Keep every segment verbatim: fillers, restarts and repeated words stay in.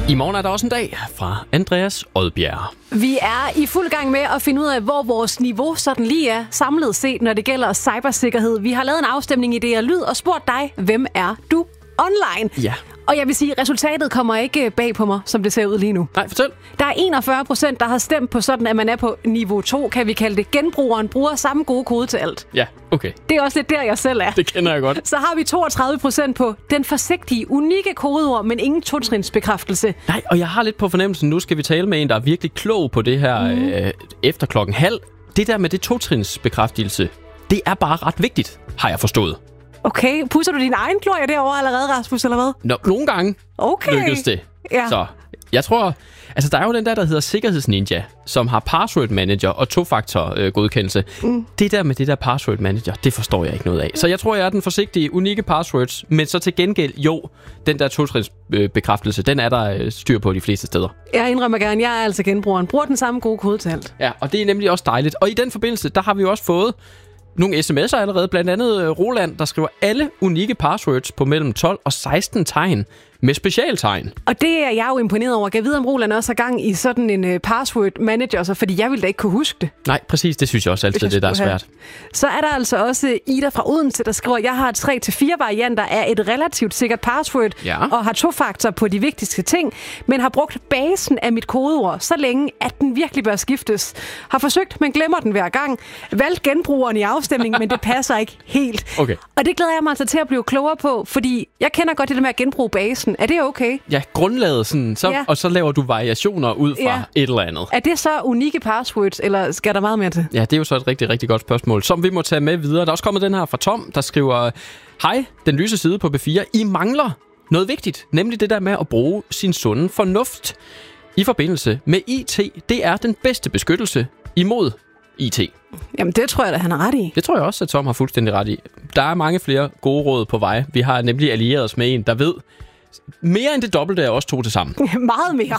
I morgen er der også en dag fra Andreas Odbjerg. Vi er i fuld gang med at finde ud af, hvor vores niveau sådan lige er samlet set, når det gælder cybersikkerhed. Vi har lavet en afstemning i D R Lyd og spurgt dig, hvem er du online? Ja. Og jeg vil sige, at resultatet kommer ikke bag på mig, som det ser ud lige nu. Nej, fortæl. Der er enogfyrre procent, der har stemt på sådan, at man er på niveau to, kan vi kalde det. Genbrugeren bruger samme gode kode til alt. Ja, okay. Det er også lidt der, jeg selv er. Det kender jeg godt. Så har vi toogtredive procent på den forsigtige, unikke kodeord, men ingen totrinsbekræftelse. Nej, og jeg har lidt på fornemmelsen, nu skal vi tale med en, der er virkelig klog på det her mm. øh, efter klokken halv. Det der med det totrinsbekræftelse, det er bare ret vigtigt, har jeg forstået. Okay, pusser du din egen glorie derovre allerede, Rasmus, eller hvad? Nå, nogle gange okay. lykkedes det. Ja. Så jeg tror, altså der er jo den der, der hedder Sikkerhedsninja, som har password manager og tofaktor øh, godkendelse. Mm. Det der med det der password manager, det forstår jeg ikke noget af. Så jeg tror, jeg er den forsigtige, unikke passwords, men så til gengæld, jo, den der totrinsbekræftelse, den er der øh, styr på de fleste steder. Jeg indrømmer gerne, jeg er altså genbrugeren. Bruger den samme gode kode til alt. Ja, og det er nemlig også dejligt. Og i den forbindelse, der har vi jo også fået nogle sms'er allerede, blandt andet Roland, der skriver alle unikke passwords på mellem tolv og seksten tegn med specialtegn. Og det er jeg jo imponeret over. Jeg ved, om Roland også har gang i sådan en uh, password manager, så, fordi jeg ville da ikke kunne huske det. Nej, præcis. Det synes jeg også altid, det der er svært. Have. Så er der altså også Ida fra Odense, der skriver, jeg har tre til fire varianter af et relativt sikkert password, ja. og har tofaktor på de vigtigste ting, men har brugt basen af mit kodeord så længe, at den virkelig bør skiftes. Har forsøgt, men glemmer den hver gang. Valgt genbrugeren i afstemningen, men det passer ikke helt. Okay. Og det glæder jeg mig altså til at blive klogere på, fordi jeg kender godt det der med at genbruge basen. Er det okay? Ja, grundlaget sådan, så, ja. Og så laver du variationer ud fra ja. et eller andet. Er det så unikke passwords, eller skal der meget mere til? Ja, det er jo så et rigtig, rigtig godt spørgsmål, som vi må tage med videre. Der er også kommet den her fra Tom, der skriver, hej, den lyse side på B fire. I mangler noget vigtigt, nemlig det der med at bruge sin sunde fornuft i forbindelse med I T. Det er den bedste beskyttelse imod I T. Jamen, det tror jeg da, han har ret i. Det tror jeg også, at Tom har fuldstændig ret i. Der er mange flere gode råd på vej. Vi har nemlig allieret os med en, der ved mere end det dobbelte af os to til sammen. Meget mere.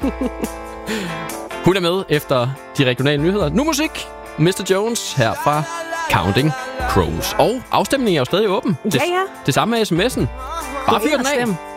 Hun er med efter de regionale nyheder. Nu musik. mister Jones her fra Counting Crows. Og afstemningen er jo stadig åben. Ja, ja. Det, det samme med sms'en. Bare fyr den af.